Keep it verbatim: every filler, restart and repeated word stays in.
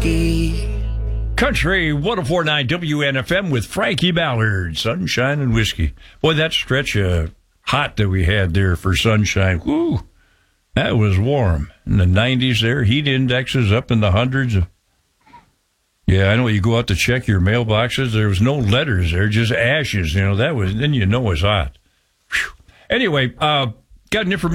whiskey. Country one oh four point nine W N F M with Frankie Ballard, Sunshine and Whiskey. Boy, that stretch of hot that we had there for sunshine, whoo, that was warm. In the nineties there, heat indexes up in the hundreds. Of, yeah, I know you go out to check your mailboxes, there was no letters there, just ashes. You know, that was, then you know it's hot. Whew. Anyway, uh, got an information.